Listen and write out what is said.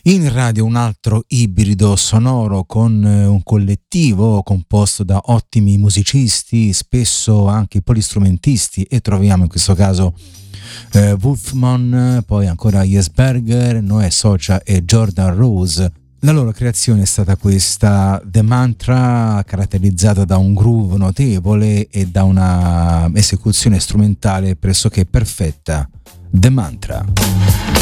In radio un altro ibrido sonoro con un collettivo composto da ottimi musicisti, spesso anche polistrumentisti, e troviamo in questo caso Wolfman, poi ancora Jesberger, Noè Socia e Jordan Rose. La loro creazione è stata questa, The Mantra, caratterizzata da un groove notevole e da una esecuzione strumentale pressoché perfetta. The Mantra.